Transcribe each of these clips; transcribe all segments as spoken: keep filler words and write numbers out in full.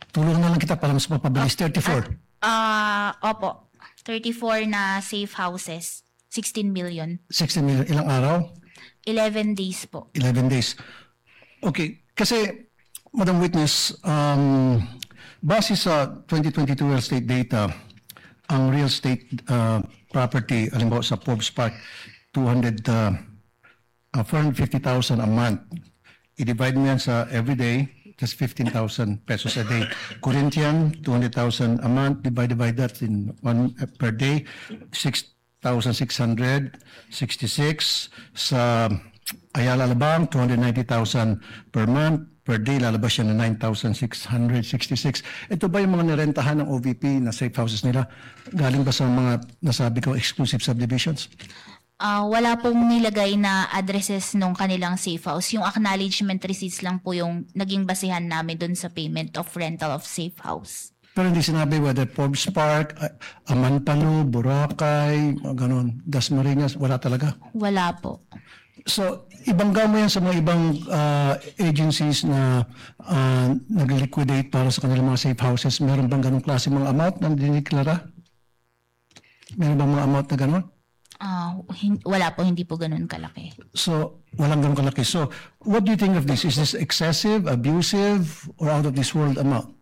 Tulungan na lang kita para mas mapabilis. thirty-four. Ah, opo. thirty-four na safe houses. sixteen million. sixteen million. Ilang araw? eleven days po. eleven days. Okay. Kasi, Madam Witness, um, base sa twenty twenty-two real estate data, ang real estate uh, property, alimbawa sa Forbes Park, two hundred, uh, uh, four hundred fifty thousand a month. I-divide mo yan sa everyday, that's fifteen thousand pesos a day. Corinthian, two hundred thousand a month, divide by that in one uh, per day, six thousand six hundred sixty-six. Sa Ayala Alabang, two hundred ninety thousand per month. Per day, lalabas siya na nine thousand six hundred sixty-six. Ito ba yung mga nirentahan ng O V P na safe houses nila? Galing ba sa mga nasabi ko exclusive subdivisions? Ah, wala pong nilagay na addresses nung kanilang safe house. Yung acknowledgement receipts lang po yung naging basihan namin dun sa payment of rental of safe house. Pero hindi sinabi whether Forbes Park, uh, Amantalo, Boracay, uh, ganon, Dasmariñas, wala talaga? Wala po. So, ibangga mo yan sa mga ibang uh, agencies na uh, nag-liquidate para sa kanilang mga safe houses. Meron bang ganong klase mga amount na diniklara? Meron bang mga amount na ganon? Ah, hin- wala po, hindi po ganun kalaki. So, walang ganong kalaki. So, what do you think of this? Is this excessive, abusive, or out of this world amount?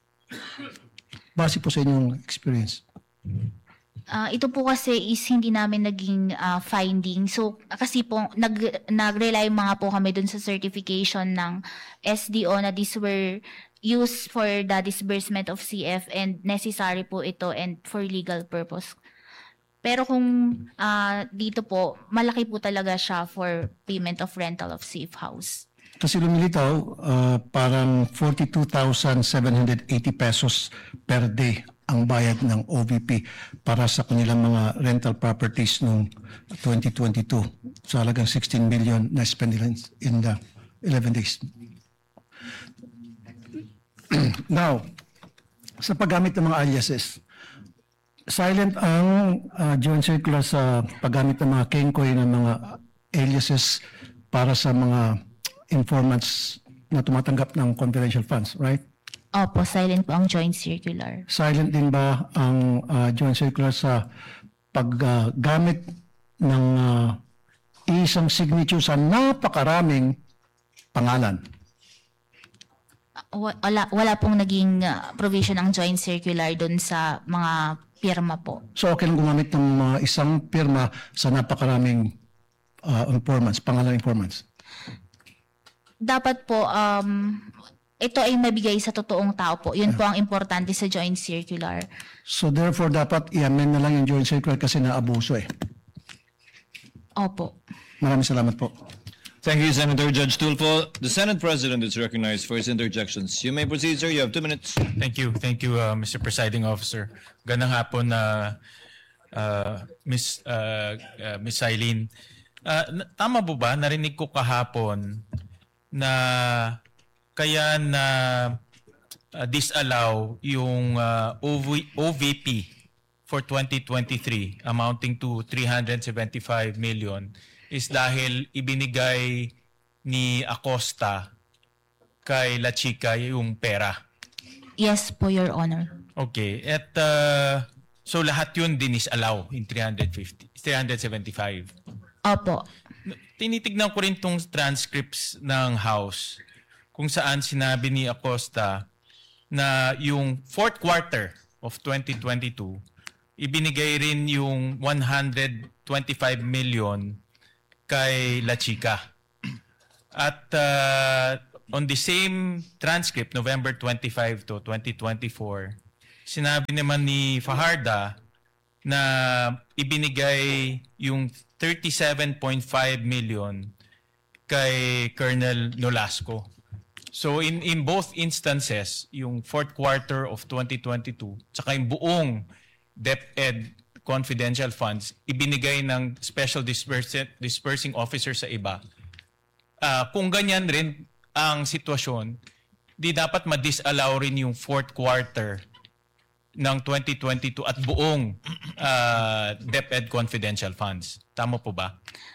Base po sa inyong experience. Ah, ito po kasi is hindi namin naging ah, finding. So kasi po nag nag-rely mga po kami dun sa certification ng S D O na these were used for the disbursement of C F and necessary po ito and for legal purpose. Pero kung ah, dito po malaki po talaga siya for payment of rental of safe house. Kasi lumilitaw, uh, parang forty-two thousand seven hundred eighty pesos per day ang bayad ng O V P para sa kanilang mga rental properties noong twenty twenty-two. So halagang sixteen million na spend nila in the eleven days. Now, sa paggamit ng mga aliases, silent ang uh, joint circular sa paggamit ng mga kenkoy ng mga aliases para sa mga informants na tumatanggap ng confidential funds, right? Opo, silent po ang joint circular. Silent din ba ang uh, joint circular sa paggamit uh, ng uh, isang signature sa napakaraming pangalan? Wa- Wala, wala pong naging ah, provision ng joint circular dun sa mga pirma po. So okay lang gumamit ng uh, isang pirma sa napakaraming uh, informants, pangalan informants? Dapat po, um, ito ay mabigay sa totoong tao po. Yun po ang importante sa joint circular. So therefore, dapat i-amend na lang yung joint circular kasi naabuso eh. Opo. Maraming salamat po. Thank you, Senator Judge Tulfo. The Senate President is recognized for his interjections. You may proceed, sir. You have two minutes. Thank you. Thank you, uh, Mister Presiding Officer. Gandang hapon na uh, Miss uh, uh, Miss Eileen. Uh, na- tama po ba? Narinig ko kahapon na kaya na uh, disallow yung uh, O V, O V P for twenty twenty-three amounting to three hundred seventy-five million is dahil ibinigay ni Acosta kay La Chica yung pera. Yes po, Your Honor. Okay. At uh, so lahat yun dinisallow in three hundred fifty, three hundred seventy-five. Opo. Tinitignan ko rin tong transcripts ng House kung saan sinabi ni Acosta na yung fourth quarter of twenty twenty-two, ibinigay rin yung one hundred twenty-five million kay La Chica. At uh, on the same transcript, November twenty-fifth to twenty twenty-four, sinabi naman ni Fajarda na ibinigay yung thirty-seven point five million kay Colonel Nolasco. So in in both instances, yung fourth quarter of twenty twenty-two, tsaka yung buong DepEd confidential funds, ibinigay ng Special Dispersing, Dispersing Officer sa iba. Uh, kung ganyan rin ang sitwasyon, di dapat ma-disallow rin yung fourth quarter ng twenty twenty-two at buong uh, DepEd confidential funds. Tama po ba?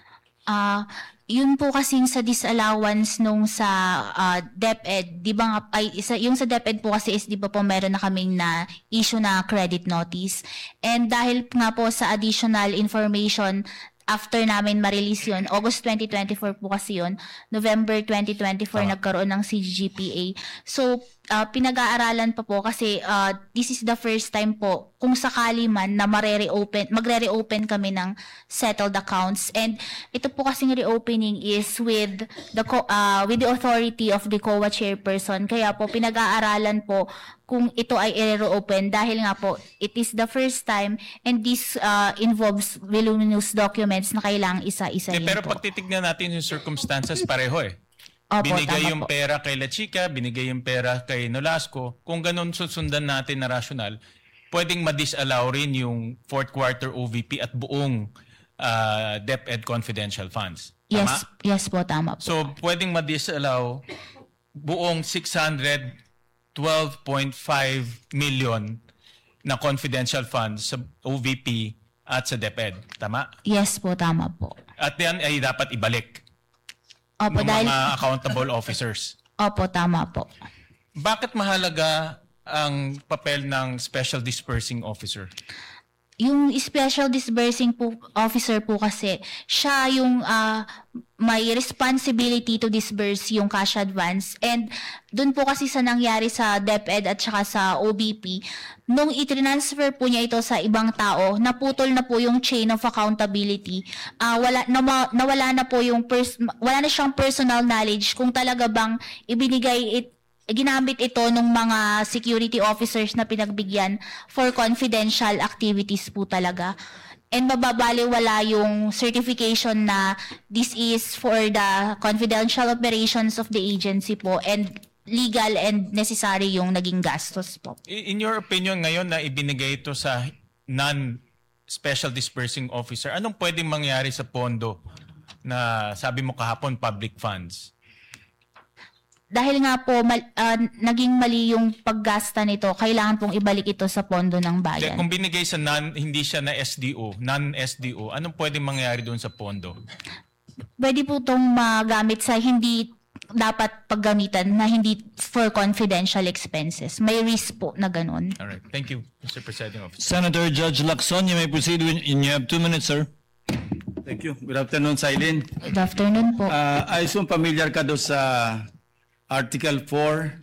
Ah, yun po kasing sa disallowance nung sa ah, DepEd, di ba nga, ay, isa, yung sa DepEd po kasi is di ba po meron na kaming na issue na credit notice. And dahil nga po sa additional information after namin ma-release yun, August twenty twenty-four po kasi yun, November twenty twenty-four nagkaroon ng C G P A. So, ah, pinag-aaralan pa po kasi ah, this is the first time po kung sakali man na mare-reopen, magre-reopen kami ng settled accounts. And ito po kasing reopening is with the co- ah, with the authority of the C O A chairperson. Kaya po pinag-aaralan po kung ito ay i-reopen dahil nga po it is the first time and this ah, involves voluminous documents na kailangang isa-isahin Eh, pero po. pag titignan natin yung circumstances, pareho eh. Opo, Binigay tama yung po. pera kay La Chica, binigay yung pera kay Nolasco. Kung ganun susundan natin na rational, pwedeng ma-disallow rin yung fourth quarter O V P at buong ah, DepEd confidential funds. Tama? Yes, yes po, tama po. So, pwedeng ma-disallow buong six hundred twelve point five million na confidential funds sa O V P at sa DepEd. Tama? Yes po, tama po. At yan ay dapat ibalik Opo, ng dahil, mga accountable officers. opo, tama po. Bakit mahalaga ang papel ng Special Dispersing Officer? Yung special disbursing po, officer po kasi, siya yung ah, may responsibility to disburse yung cash advance. And dun po kasi sa nangyari sa DepEd at saka sa O B P, nung i-transfer po niya ito sa ibang tao, naputol na po yung chain of accountability. Ah, wala, nama- nawala na po yung, pers- wala na siyang personal knowledge kung talaga bang ibinigay it ginamit ito ng mga security officers na pinagbigyan for confidential activities po talaga. And mababaliwala yung certification na this is for the confidential operations of the agency po and legal and necessary yung naging gastos po. I- In your opinion ngayon na ibinigay ito sa non-Special Dispersing Officer, anong pwedeng mangyari sa pondo na sabi mo kahapon public funds? Dahil nga po mal- ah, naging mali yung paggasta nito, kailangan pong ibalik ito sa pondo ng Kaya bayan. kung binigay sa non, hindi siya na S D O, non-S D O, anong pwedeng mangyari doon sa pondo? Pwede po itong magamit sa hindi dapat paggamitan na hindi for confidential expenses. May risk po na ganun. All right. Thank you, Mister Presiding Officer. Senator Judge Lacson, you may proceed when and you have two minutes, sir. Thank you. Good afternoon, Silene. Good afternoon po. Uh, I assume familiar ka doon sa Article four,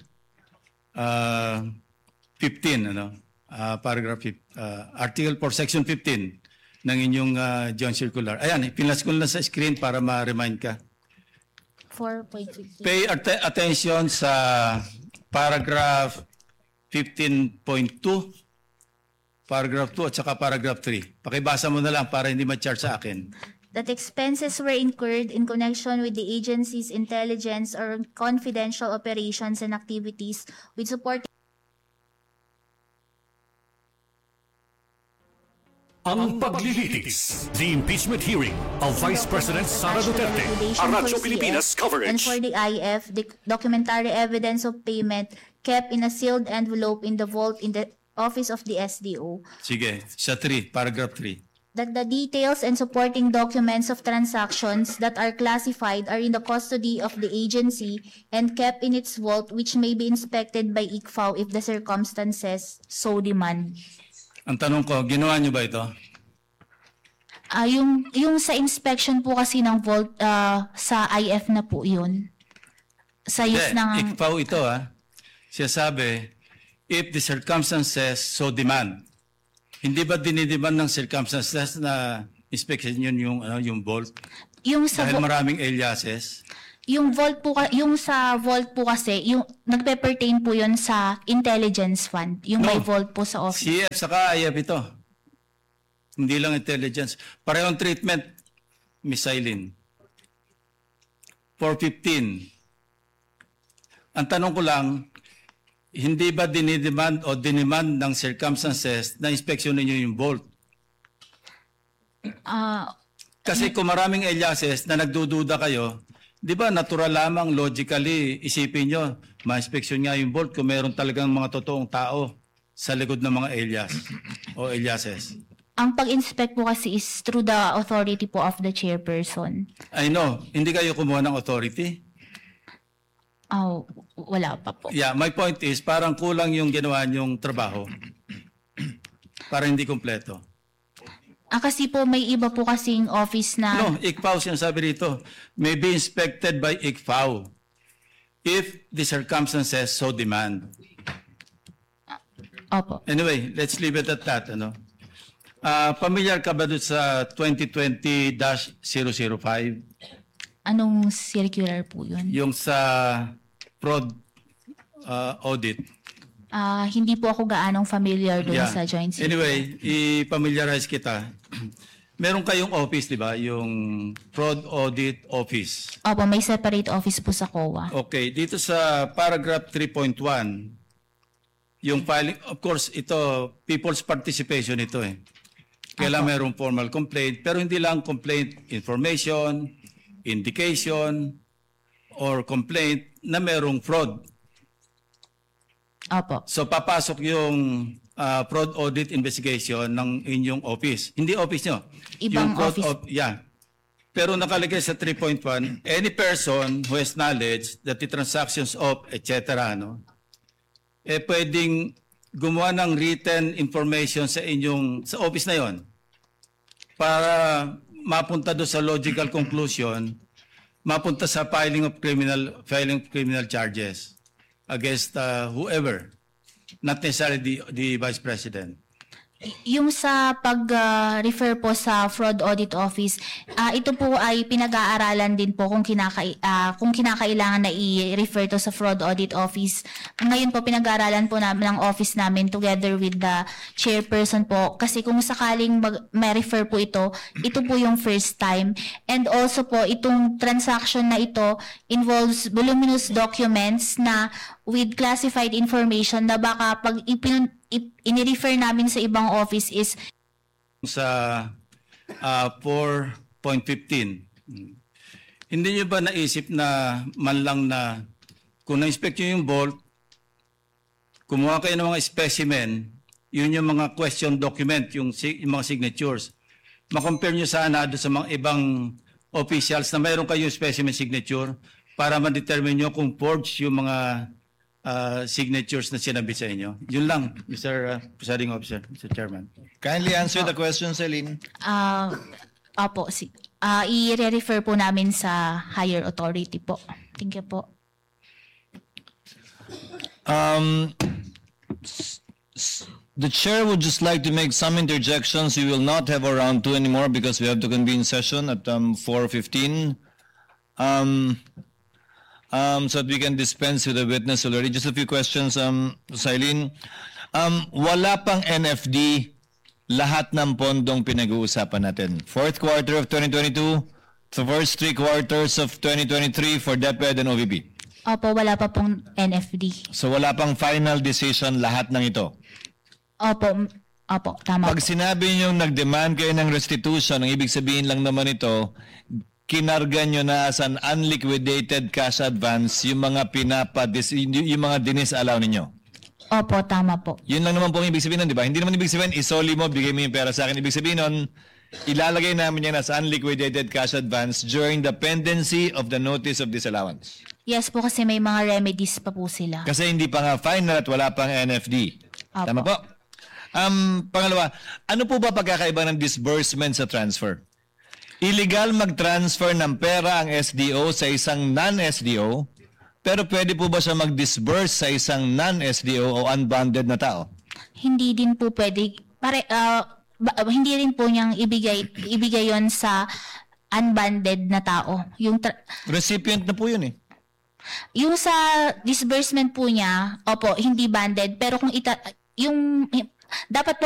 uh, fifteen, ano? Uh, paragraph, fif- uh, Article four, Section fifteen ng inyong uh, joint circular. Ayan, pinas ko na sa screen para ma-remind ka. four point six. Pay at- attention sa paragraph fifteen point two, paragraph two at saka paragraph three. Pakibasa mo na lang para hindi ma-charge sa akin. That expenses were incurred in connection with the agency's intelligence or confidential operations and activities with support. Ang paglilitis, the impeachment hearing of Vice President Sara Duterte, Regulation ang for Radyo C Pilipinas F coverage. And for the I F, the documentary evidence of payment kept in a sealed envelope in the vault in the office of the S D O. Sige, sa three, paragraph three. That the details and supporting documents of transactions that are classified are in the custody of the agency and kept in its vault, which may be inspected by I C F A O if the circumstances so demand. Ang tanong ko, ginawa niyo ba ito? Ah, yung yung sa inspection po kasi ng vault ah, sa I F na po yun. Sa use Hindi, ng I C F A O ito ha. Siya sabi, if the circumstances so demand. Hindi ba dinidemand ng circumstances na inspection yun yung, ano, yung vault? yung sa Dahil vo- maraming aliases. yung vault po ka- yung sa vault po kasi yung nagpe-pertain po yun sa intelligence fund. Yung may No. vault po sa office. C F saka I F ito. Hindi lang intelligence. Parehong treatment, Miss Eileen. four fifteen. Ang tanong ko lang, hindi ba dinidemand o dinemand ng circumstances na inspeksyon ninyo yung vault? Ah, Kasi kung maraming aliases na nagdududa kayo, di ba natural lamang logically isipin nyo, ma-inspeksyon nga yung vault kung meron talagang mga totoong tao sa likod ng mga alias o aliases. Ang pag-inspect po kasi is through the authority po of the chairperson. I know, hindi kayo kumuha ng authority. Oh, wala pa po. Yeah, my point is parang kulang yung ginawa niyong trabaho. Para hindi kompleto. Ah, kasi po may iba po kasing office na... No, I C F A O sinasabi rito, may be inspected by I C F A O if the circumstances so demand. Opo. Anyway, let's leave it at that. Ano? Uh, familiar ka ba doon sa twenty twenty dash zero zero five? Anong circular po yun? Yung sa fraud uh, audit. Ah, hindi po ako gaanong familiar doon Yeah. sa joint circular. Anyway, i-familiarize kita. Meron kayong office, di ba? Yung fraud audit office. Opo, may separate office po sa C O A. Okay, dito sa paragraph three point one, yung filing, of course, ito, people's participation ito eh. Kailangan mayroong formal complaint, pero hindi lang complaint, information, indication, or complaint na mayroong fraud. Opo. So papasok yung uh, fraud audit investigation ng inyong office. Hindi office nyo. Ibang yung fraud office. of- yeah. Pero nakalagay sa three point one, any person who has knowledge that the transactions of, et cetera, no, eh pwedeng gumawa ng written information sa inyong, sa office na yon para mapunta doon sa logical conclusion, mapunta sa filing of criminal, filing of criminal charges against uh, whoever, not necessarily the, the Vice President. Y- Yung sa pag-refer po sa Fraud Audit Office, ah, ito po ay pinag-aaralan din po kung, kinaka- ah, kung kinakailangan na i-refer to sa Fraud Audit Office. Ngayon po, pinag-aaralan po namin ng office namin together with the chairperson po. Kasi kung sakaling mag- may-refer po ito, ito po yung first time. And also po, itong transaction na ito involves voluminous documents na with classified information na baka pag ipin- ip- ini-refer namin sa ibang office is Sa uh, four point fifteen, hindi nyo ba naisip na man lang na kung na-inspect nyo yung vault, kumuha kayo ng mga specimen, yun yung mga question document, yung, si- yung mga signatures. Ma-compare nyo sana doon sa mga ibang officials na mayroon kayong specimen signature para ma-determine nyo kung forged yung mga uh, signatures na sinabi sa inyo. Yun lang, Mister Uh, Presiding Officer, Mister Chairman. Kindly answer the question, Celine. ah opo, si ah i-refer po namin sa higher authority po. Thank you po. Um, s- s- the chair would just like to make some interjections. We will not have a round two anymore because we have to convene session at um, four fifteen. Um, um, so that we can dispense with the witness already. Just a few questions, um, Silene. Um, wala pang N F D lahat ng pondong pinag-uusapan natin. Fourth quarter of twenty twenty-two, the first three quarters of twenty twenty-three for DepEd and O V P. Opo, wala pa pong N F D. So wala pang final decision lahat ng ito. Opo, m- opo, tama Pag po. sinabi nyo nag-demand kayo ng restitution, ang ibig sabihin lang naman ito, kinarga nyo na as an unliquidated cash advance yung mga pinapa, yung mga dinisalaw ninyo. Opo, tama po. Yun lang naman po ang ibig sabihin nun, di ba? Hindi naman ibig sabihin, isoli mo, bigay mo yung pera sa akin. Ibig sabihin nun, ilalagay namin yan as unliquidated cash advance during the pendency of the notice of disallowance. Yes po, kasi may mga remedies pa po sila. Kasi hindi pa nga final at wala pang N F D. Apo. Tama po? Um, pangalawa, ano po ba pagkakaiba ng disbursement sa transfer? Illegal mag-transfer ng pera ang S D O sa isang non-S D O, pero pwede po ba siya mag-disburse sa isang non-S D O o unbonded na tao? Hindi din po pwede, pare, ah, ba- hindi rin po niyang ibigay, ibigay yon sa unbonded na tao. Yung tra- Recipient na po yun eh. Yung sa disbursement po niya, opo, hindi banded, pero kung ita yung dapat po